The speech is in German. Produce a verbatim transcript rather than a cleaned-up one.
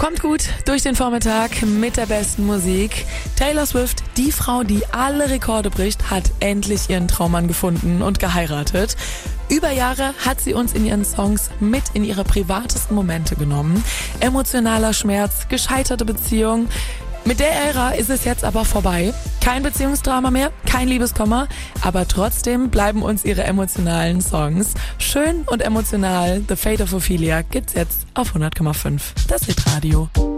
Kommt gut durch den Vormittag mit der besten Musik. Taylor Swift, die Frau, die alle Rekorde bricht, hat endlich ihren Traummann gefunden und geheiratet. Über Jahre hat sie uns in ihren Songs mit in ihre privatesten Momente genommen. Emotionaler Schmerz, gescheiterte Beziehung. Mit der Ära ist es jetzt aber vorbei. Kein Beziehungsdrama mehr, kein Liebeskummer, aber trotzdem bleiben uns ihre emotionalen Songs. Schön und emotional, The Fate of Ophelia gibt's jetzt auf hundert Komma fünf. Das Hitradio.